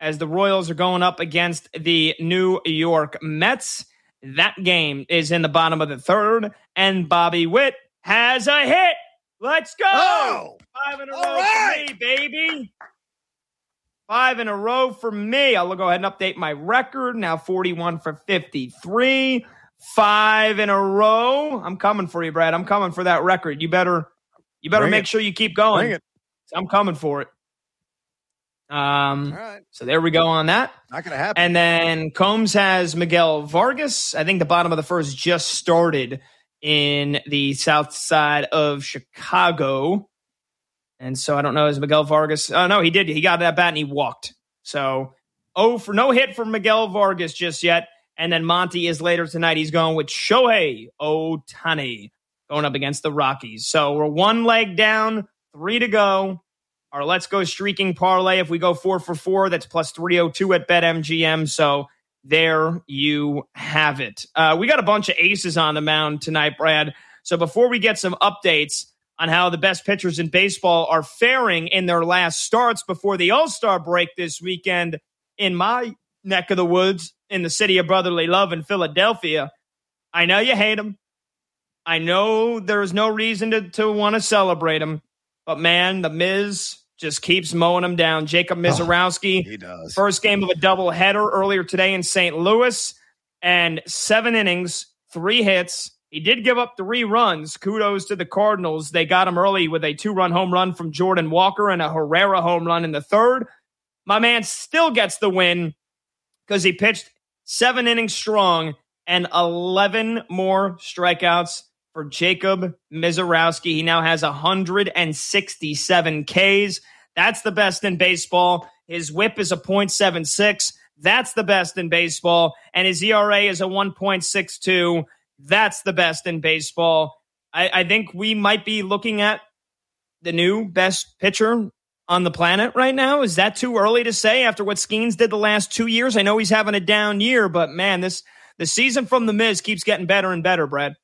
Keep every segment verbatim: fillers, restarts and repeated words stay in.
as the Royals are going up against the New York Mets. That game is in the bottom of the third, and Bobby Witt has a hit. Let's go! Oh, Five in a row right. for me, baby. Five in a row for me. I'll go ahead and update my record. Now forty-one for fifty-three. Five in a row. I'm coming for you, Brad. I'm coming for that record. You better, you better Bring make it. sure you keep going. Bring it. I'm coming for it. Um, All right. So there we go on that. Not going to happen. And then Combs has Miguel Vargas. I think the bottom of the first just started in the south side of Chicago. And so I don't know, is Miguel Vargas? Oh, no, he did. He got that bat and he walked. So, oh, for no hit from Miguel Vargas just yet. And then Monty is later tonight. He's going with Shohei Ohtani going up against the Rockies. So we're one leg down, three to go. Our Let's Go streaking parlay, if we go four for four, that's plus three oh two at BetMGM. So there you have it. Uh, we got a bunch of aces on the mound tonight, Brad. So before we get some updates on how the best pitchers in baseball are faring in their last starts before the All-Star break this weekend in my neck of the woods in the city of brotherly love in Philadelphia, I know you hate them. I know there's no reason to, to want to celebrate them. But, man, the Miz just keeps mowing them down. Jacob Mizorowski, oh, he does. First game of a doubleheader earlier today in Saint Louis, and seven innings, three hits. He did give up three runs. Kudos to the Cardinals. They got him early with a two-run home run from Jordan Walker and a Herrera home run in the third. My man still gets the win because he pitched seven innings strong and eleven more strikeouts for Jacob Mizorowski. He now has one hundred sixty-seven Ks. That's the best in baseball. His whip is a point seven six. That's the best in baseball. And his E R A is a one point six two. That's the best in baseball. I, I think we might be looking at the new best pitcher on the planet right now. Is that too early to say after what Skeens did the last two years? I know he's having a down year, but man, this the season from the Miz keeps getting better and better, Brad.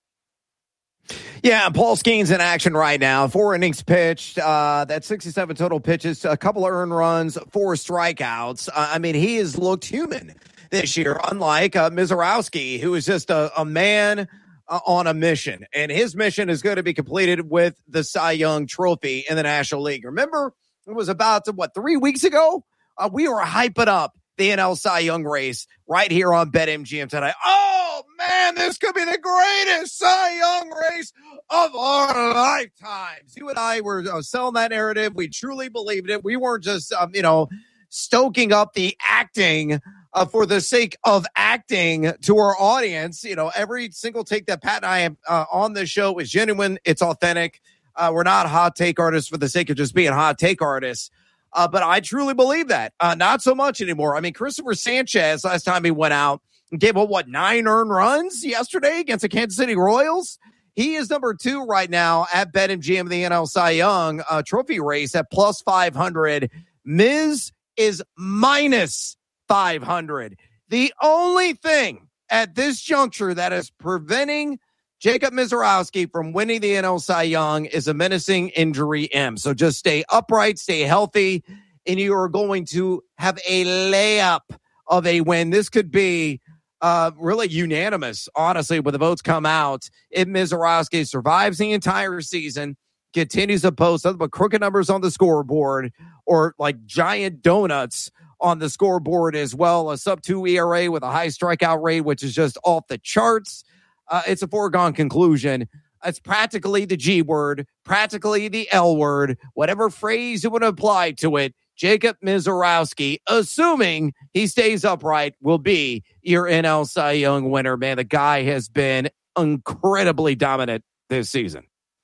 Yeah, Paul Skeens in action right now. Four innings pitched. Uh, that's sixty-seven total pitches, a couple of earned runs, four strikeouts. Uh, I mean, he has looked human this year, unlike uh, Mizorowski, who is just a, a man uh, on a mission. And his mission is going to be completed with the Cy Young Trophy in the National League. Remember, it was about, what, three weeks ago? Uh, we were hyping up the N L Cy Young race right here on BetMGM tonight. Oh, man, this could be the greatest Cy Young race of our lifetimes. You and I were uh, selling that narrative. We truly believed it. We weren't just, um, you know, stoking up the acting uh, for the sake of acting to our audience. You know, every single take that Pat and I am uh, on this show is genuine. It's authentic. Uh, we're not hot take artists for the sake of just being hot take artists. Uh, but I truly believe that. Uh, not so much anymore. I mean, Christopher Sanchez, last time he went out, gave up, what, nine earned runs yesterday against the Kansas City Royals? He is number two right now at BetMGM in the N L Cy Young uh, trophy race at plus five hundred. Miz is minus five hundred. The only thing at this juncture that is preventing Jacob Mizorowski from winning the N L Cy Young is a menacing injury M. So just stay upright, stay healthy, and you are going to have a layup of a win. This could be uh, really unanimous, honestly, when the votes come out. If Mizorowski survives the entire season, continues to post nothing but crooked numbers on the scoreboard or like giant donuts on the scoreboard as well, a sub two E R A with a high strikeout rate, which is just off the charts. Uh, it's a foregone conclusion. It's practically the G word, practically the L word, whatever phrase you would apply to it. Jacob Mizorowski, assuming he stays upright, will be your N L Cy Young winner. Man, the guy has been incredibly dominant this season.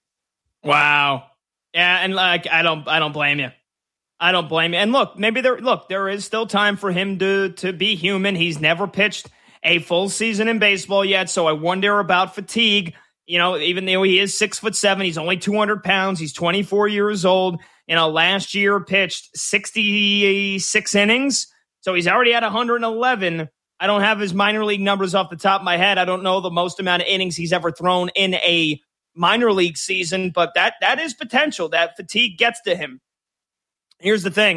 Wow. Yeah, and like I don't I don't blame you. I don't blame you. And look, maybe there look, there is still time for him to to be human. He's never pitched a full season in baseball yet, so I wonder about fatigue. You know, even though he is six foot seven, he's only two hundred pounds. He's twenty-four years old. You know, last year pitched sixty-six innings, so he's already at one hundred eleven. I don't have his minor league numbers off the top of my head. I don't know the most amount of innings he's ever thrown in a minor league season, but that that is potential. That fatigue gets to him. Here's the thing.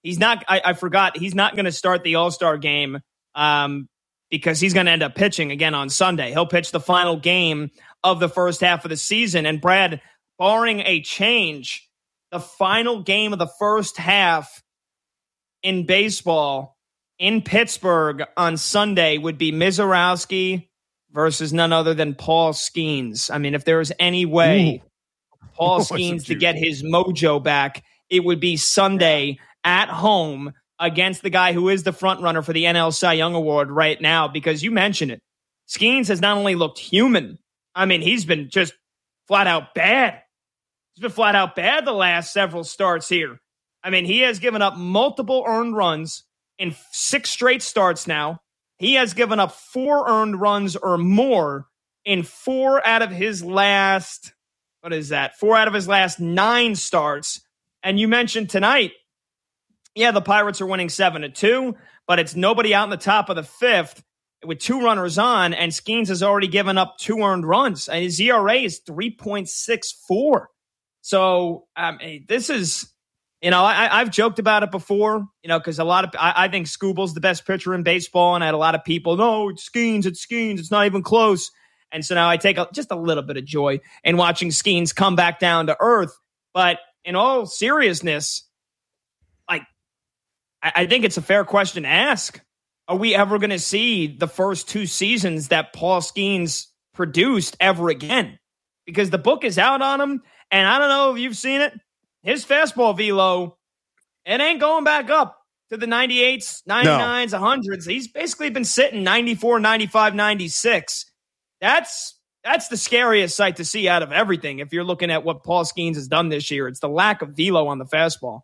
He's not, I, I forgot, he's not going to start the All-Star game um, because he's going to end up pitching again on Sunday. He'll pitch the final game of the first half of the season. And Brad, barring a change, the final game of the first half in baseball in Pittsburgh on Sunday would be Mizorowski versus none other than Paul Skeens. I mean, if there was any way Ooh. Paul Skeens to get his mojo back, it would be Sunday at home against the guy who is the front runner for the N L Cy Young Award right now, because you mentioned it. Skeens has not only looked human, I mean, he's been just flat out bad. He's been flat out bad the last several starts here. I mean, he has given up multiple earned runs in six straight starts now. He has given up four earned runs or more in four out of his last, what is that? Four out of his last nine starts. And you mentioned tonight, yeah, the Pirates are winning seven to two, but it's nobody out in the top of the fifth with two runners on, and Skeens has already given up two earned runs. And his E R A is three point six four. So um, this is, you know, I, I've joked about it before, you know, because a lot of, I, I think Skubal's the best pitcher in baseball, and I had a lot of people, no, it's Skeens, it's Skeens, it's not even close. And so now I take a, just a little bit of joy in watching Skeens come back down to earth. But in all seriousness, like, I, I think it's a fair question to ask. Are we ever going to see the first two seasons that Paul Skeens produced ever again? Because the book is out on him, and I don't know if you've seen it. His fastball velo, it ain't going back up to the ninety-eights, ninety-nines, no. one hundreds. He's basically been sitting ninety-four, ninety-five, ninety-six. That's that's the scariest sight to see out of everything. If you're looking at what Paul Skeens has done this year, it's the lack of velo on the fastball.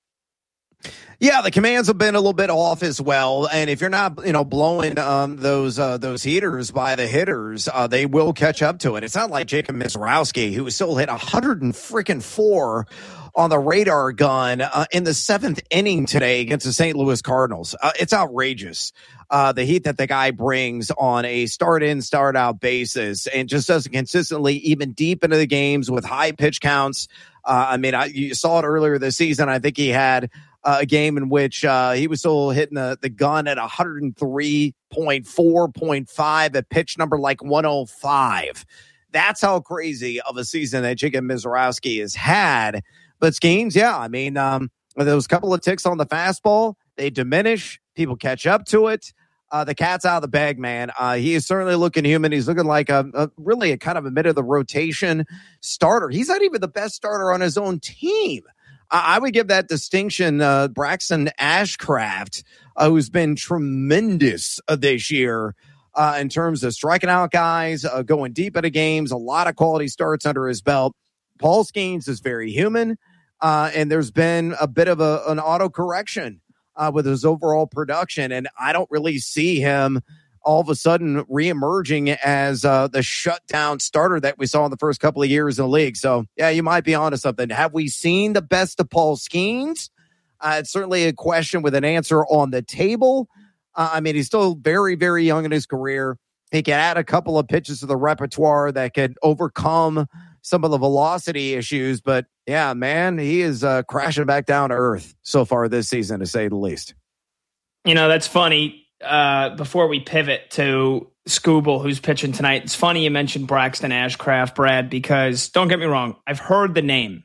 Yeah, the commands have been a little bit off as well, and if you're not, you know, blowing um, those uh, those heaters by the hitters, uh, they will catch up to it. It's not like Jacob Mizorowski, who still hit one hundred and freaking four on the radar gun uh, in the seventh inning today against the Saint Louis Cardinals. Uh, it's outrageous, uh, the heat that the guy brings on a start-in, start-out basis, and just does it consistently, even deep into the games with high pitch counts. Uh, I mean, I, you saw it earlier this season. I think he had Uh, a game in which uh, he was still hitting the, the gun at one oh three point four point five at pitch number like one oh five. That's how crazy of a season that Jacob Mizorowski has had. But Skeens, yeah, I mean, um, those couple of ticks on the fastball, they diminish. People catch up to it. Uh, the cat's out of the bag, man. Uh, he is certainly looking human. He's looking like a, a really a kind of a mid of the rotation starter. He's not even the best starter on his own team. I would give that distinction uh, Braxton Ashcraft, uh, who's been tremendous uh, this year uh, in terms of striking out guys, uh, going deep into games, a lot of quality starts under his belt. Paul Skeens is very human, uh, and there's been a bit of a, an auto correction uh, with his overall production, and I don't really see him all of a sudden reemerging as uh, the shutdown starter that we saw in the first couple of years in the league. So, yeah, you might be onto something. Have we seen the best of Paul Skeens? Uh, it's certainly a question with an answer on the table. Uh, I mean, he's still very, very young in his career. He can add a couple of pitches to the repertoire that could overcome some of the velocity issues. But, yeah, man, he is uh, crashing back down to earth so far this season, to say the least. You know, that's funny. Uh, before we pivot to Skubal, who's pitching tonight, it's funny you mentioned Braxton Ashcraft, Brad, because don't get me wrong, I've heard the name.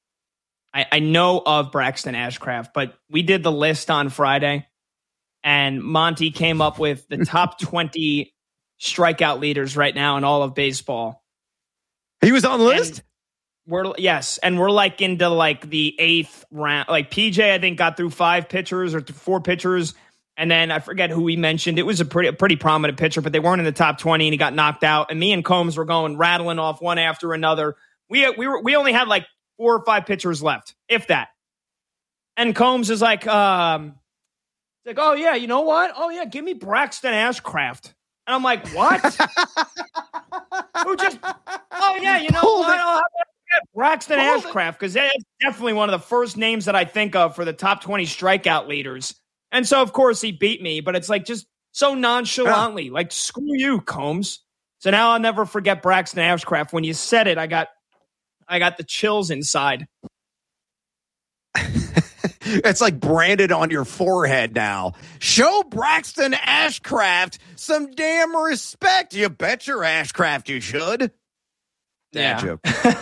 I, I know of Braxton Ashcraft, but we did the list on Friday, and Monty came up with the top twenty strikeout leaders right now in all of baseball. He was on the list? And we're yes, and we're like into like the eighth round. Like P J, I think, got through five pitchers or four pitchers. And then I forget who we mentioned. It was a pretty a pretty prominent pitcher, but they weren't in the top twenty, and he got knocked out. And me and Combs were going rattling off one after another. We we were we only had like four or five pitchers left, if that. And Combs is like, um, like, oh yeah, you know what? Oh yeah, give me Braxton Ashcraft. And I'm like, what? Who just? Oh yeah, you know Hold what? I'll have to Braxton Hold Ashcraft, because that's definitely one of the first names that I think of for the top twenty strikeout leaders. And so, of course, he beat me, but it's like just so nonchalantly, yeah. Like, screw you, Combs. So now I'll never forget Braxton Ashcraft. When you said it, I got I got the chills inside. It's like branded on your forehead now. Show Braxton Ashcraft some damn respect. You bet your Ashcraft you should. Dad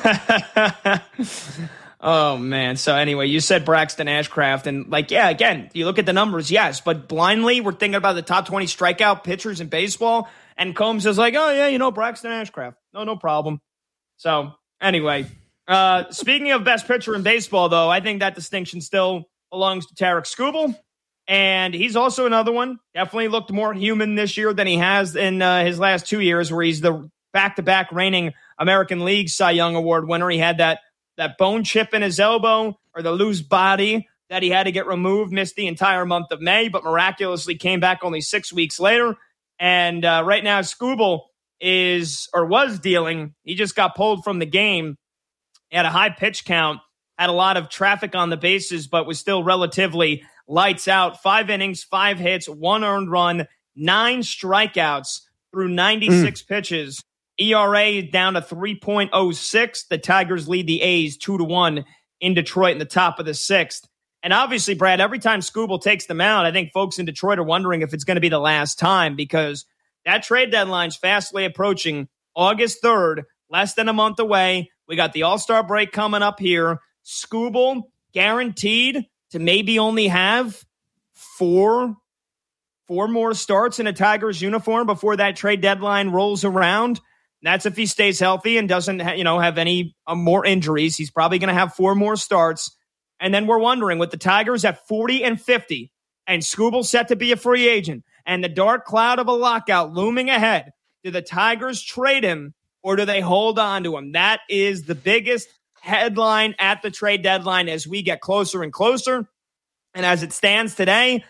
yeah. joke. Oh, man. So anyway, you said Braxton Ashcraft. And like, yeah, again, you look at the numbers, yes. But blindly, we're thinking about the top twenty strikeout pitchers in baseball. And Combs is like, oh, yeah, you know, Braxton Ashcraft. No, no problem. So anyway, uh, speaking of best pitcher in baseball, though, I think that distinction still belongs to Tarik Skubal. And he's also another one. Definitely looked more human this year than he has in uh, his last two years, where he's the back-to-back reigning American League Cy Young Award winner. He had that that bone chip in his elbow, or the loose body that he had to get removed, missed the entire month of May, but miraculously came back only six weeks later. And uh, right now, Skubal is, or was dealing, he just got pulled from the game. He had a high pitch count, had a lot of traffic on the bases, but was still relatively lights out. Five innings, five hits, one earned run, nine strikeouts through ninety-six mm. pitches. E R A down to three point oh six. The Tigers lead the A's two to one in Detroit in the top of the sixth. And obviously, Brad, every time Skubal takes them out, I think folks in Detroit are wondering if it's going to be the last time, because that trade deadline's fastly approaching. August third, less than a month away. We got the All-Star break coming up here. Skubal guaranteed to maybe only have four, four more starts in a Tigers uniform before that trade deadline rolls around. That's if he stays healthy and doesn't, ha- you know, have any uh, more injuries. He's probably going to have four more starts. And then we're wondering, with the Tigers at forty and fifty, and Skubal set to be a free agent, and the dark cloud of a lockout looming ahead, do the Tigers trade him, or do they hold on to him? That is the biggest headline at the trade deadline as we get closer and closer. And as it stands today,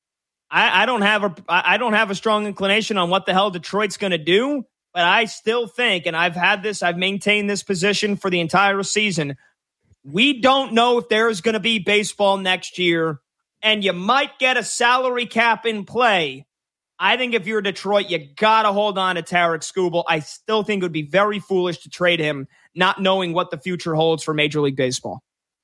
I, I don't have a I don't have a strong inclination on what the hell Detroit's going to do. But I still think, and I've had this, I've maintained this position for the entire season, we don't know if there's going to be baseball next year, and you might get a salary cap in play. I think if you're Detroit, you got to hold on to Tarik Skubal. I still think it would be very foolish to trade him, not knowing what the future holds for Major League Baseball.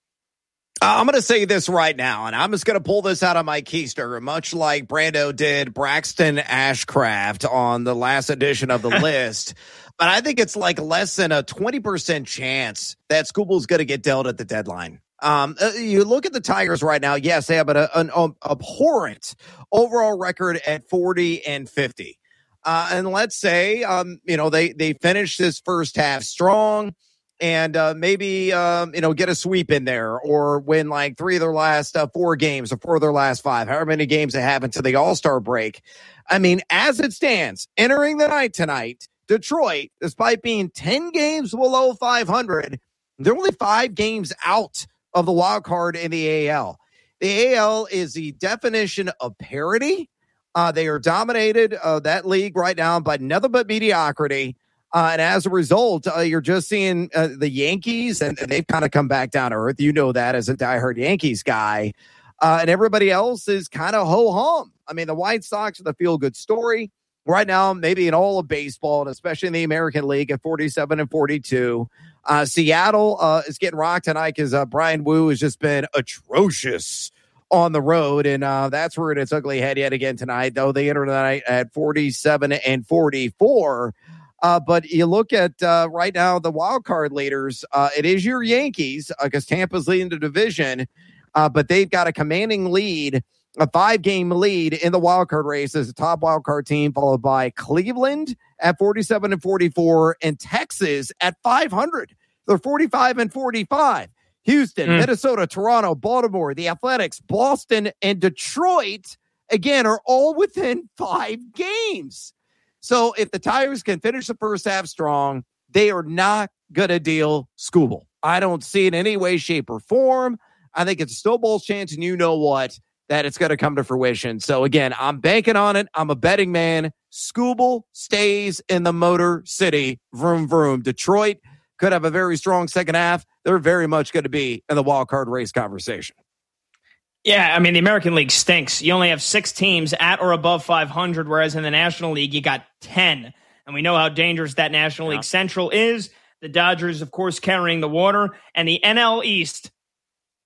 I'm going to say this right now, and I'm just going to pull this out of my keister, much like Brando did Braxton Ashcraft on the last edition of the list. But I think it's like less than a twenty percent chance that Skubal's going to get dealt at the deadline. Um, you look at the Tigers right now. Yes, they have an, an, an abhorrent overall record at forty and fifty. Uh, and let's say, um, you know, they, they finish this first half strong. And uh, maybe, um, you know, get a sweep in there, or win like three of their last uh, four games or four of their last five, however many games they have until the All-Star break. I mean, as it stands, entering the night tonight, Detroit, despite being ten games below five hundred, they're only five games out of the wild card in the A L. The A L is the definition of parity. Uh, they are dominated, uh, that league right now, by nothing but mediocrity. Uh, and as a result, uh, you're just seeing uh, the Yankees, and, and they've kind of come back down to earth. You know that as a diehard Yankees guy. Uh, and everybody else is kind of ho-hum. I mean, the White Sox are the feel-good story. Right now, maybe in all of baseball, and especially in the American League at forty-seven and forty-two. Uh, Seattle uh, is getting rocked tonight because uh, Brian Wu has just been atrocious on the road, and uh, that's where it's ugly head yet again tonight, though they enter the night at forty-seven and forty-four. Uh, but you look at uh, right now the wild card leaders. Uh, it is your Yankees because uh, Tampa's leading the division, uh, but they've got a commanding lead, a five-game lead in the wild card race as a top wild card team, followed by Cleveland at forty-seven and forty-four and Texas at five hundred. They're forty-five and forty-five. Houston, mm. Minnesota, Toronto, Baltimore, the Athletics, Boston, and Detroit, again, are all within five games. So if the Tigers can finish the first half strong, they are not going to deal Skubal. I don't see it in any way, shape, or form. I think it's a snowball's chance, and you know what, that it's going to come to fruition. So again, I'm banking on it. I'm a betting man. Skubal stays in the Motor City. Vroom, vroom. Detroit could have a very strong second half. They're very much going to be in the wild card race conversation. Yeah, I mean, the American League stinks. You only have six teams at or above five hundred, whereas in the National League, you got ten. And we know how dangerous that National yeah. League Central is. The Dodgers, of course, carrying the water. And the N L East,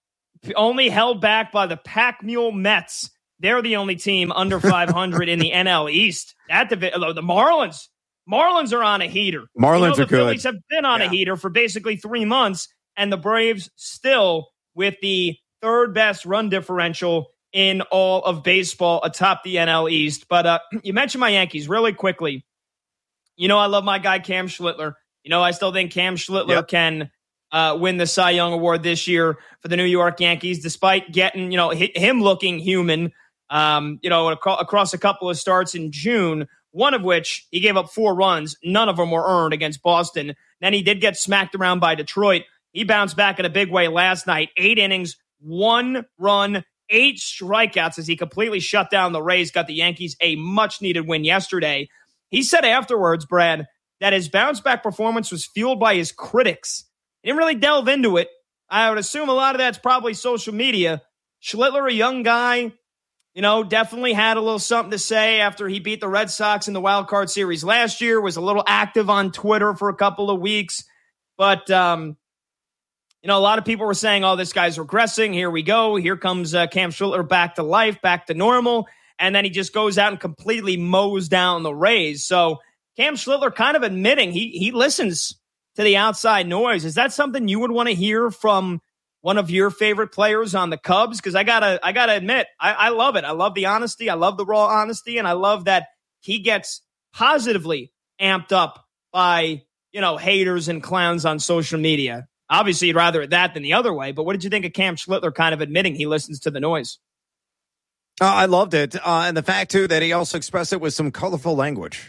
only held back by the Pack Mule Mets. They're the only team under five hundred in the N L East. That divi- the Marlins, Marlins are on a heater. Marlins you know, are the good. Phillies have been on yeah. a heater for basically three months, and the Braves still with the third best run differential in all of baseball atop the N L East. But uh, you mentioned my Yankees really quickly. You know, I love my guy Cam Schlittler. You know, I still think Cam Schlittler yep. can uh, win the Cy Young Award this year for the New York Yankees, despite getting, you know, him looking human. Um, you know, across a couple of starts in June, one of which he gave up four runs. None of them were earned against Boston. Then he did get smacked around by Detroit. He bounced back in a big way last night. Eight innings, one run, eight strikeouts as he completely shut down the Rays, got the Yankees a much-needed win yesterday. He said afterwards, Brad, that his bounce-back performance was fueled by his critics. He didn't really delve into it. I would assume a lot of that's probably social media. Schlittler, a young guy, you know, definitely had a little something to say after he beat the Red Sox in the wild card series last year, was a little active on Twitter for a couple of weeks. But, um, you know, a lot of people were saying, oh, this guy's regressing. Here we go. Here comes uh, Cam Schlittler back to life, back to normal. And then he just goes out and completely mows down the Rays. So Cam Schlittler kind of admitting he he listens to the outside noise. Is that something you would want to hear from one of your favorite players on the Cubs? Because I gotta, I gotta admit, I, I love it. I love the honesty. I love the raw honesty, and I love that he gets positively amped up by, you know, haters and clowns on social media. Obviously, you'd rather that than the other way. But what did you think of Cam Schlittler kind of admitting he listens to the noise? Uh, I loved it. Uh, and the fact, too, that he also expressed it with some colorful language.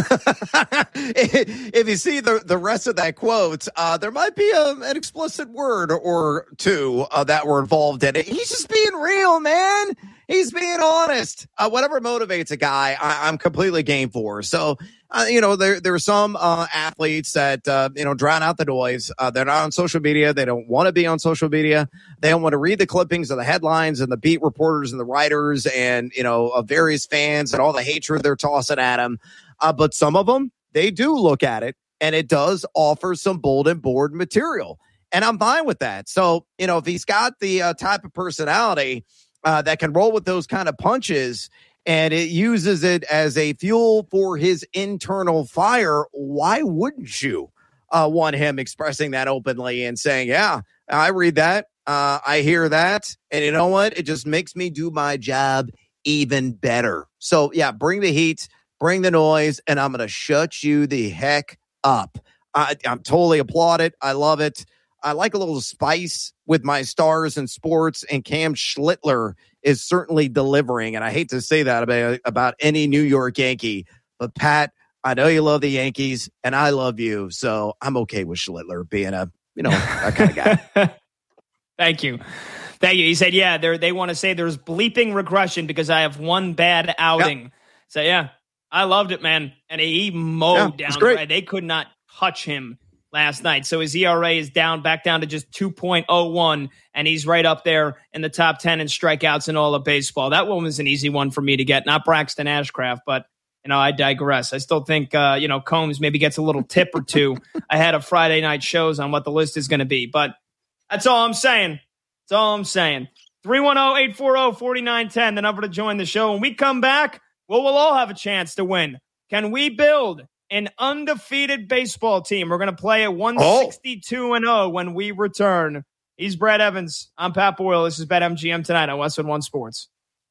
If you see the, the rest of that quote, uh, there might be a, an explicit word or two uh, that were involved in it. He's just being real, man. He's being honest. Uh, whatever motivates a guy, I, I'm completely game for. So, uh, you know, there there are some uh, athletes that, uh, you know, drown out the noise. Uh, they're not on social media. They don't want to be on social media. They don't want to read the clippings of the headlines and the beat reporters and the writers and, you know, of various fans and all the hatred they're tossing at them. Uh, but some of them, they do look at it, and it does offer some bulletin board material. And I'm fine with that. So, you know, if he's got the uh, type of personality uh, that can roll with those kind of punches, and it uses it as a fuel for his internal fire, why wouldn't you uh, want him expressing that openly and saying, yeah, I read that, uh, I hear that, and you know what? It just makes me do my job even better. So, yeah, bring the heat, bring the noise, and I'm going to shut you the heck up. I, I'm totally applaud it. I love it. I like a little spice with my stars in sports, and Cam Schlittler is certainly delivering. And I hate to say that about, about any New York Yankee, but Pat, I know you love the Yankees, and I love you, so I'm okay with Schlittler being a, you know, that kind of guy. Thank you. Thank you. He said, yeah, they want to say there's bleeping regression because I have one bad outing. Yep. So, yeah, I loved it, man. And he mowed yeah, down. Right? They could not touch him last night. So his E R A is down, back down to just two point oh one, and he's right up there in the top ten in strikeouts in all of baseball. That one was an easy one for me to get. Not Braxton Ashcraft, but, you know, I digress. I still think, uh, you know, Combs maybe gets a little tip or two ahead of Friday night shows on what the list is going to be. But that's all I'm saying. That's all I'm saying. three one zero, eight four zero, four nine one zero, the number to join the show. When we come back, well, we'll all have a chance to win. Can we build an undefeated baseball team? We're going to play at one sixty-two and oh when we return. He's Brad Evans. I'm Pat Boyle. This is BetMGM tonight on Westwood One Sports.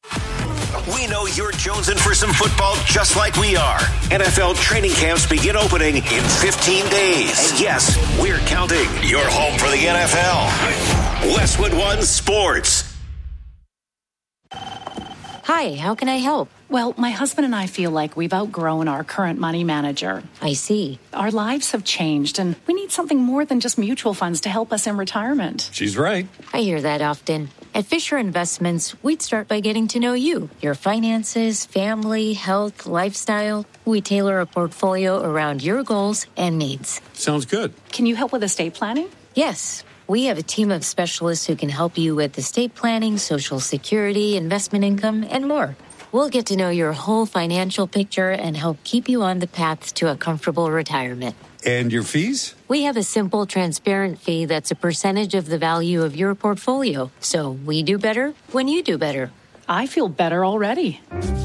We know you're jonesing for some football just like we are. N F L training camps begin opening in fifteen days. And yes, we're counting. Your home for the N F L. Westwood One Sports. Hi, how can I help? Well, my husband and I feel like we've outgrown our current money manager. I see. Our lives have changed, and we need something more than just mutual funds to help us in retirement. She's right. I hear that often. At Fisher Investments, we'd start by getting to know you, your finances, family, health, lifestyle. We tailor a portfolio around your goals and needs. Sounds good. Can you help with estate planning? Yes. We have a team of specialists who can help you with estate planning, Social Security, investment income, and more. We'll get to know your whole financial picture and help keep you on the path to a comfortable retirement. And your fees? We have a simple, transparent fee that's a percentage of the value of your portfolio. So we do better when you do better. I feel better already.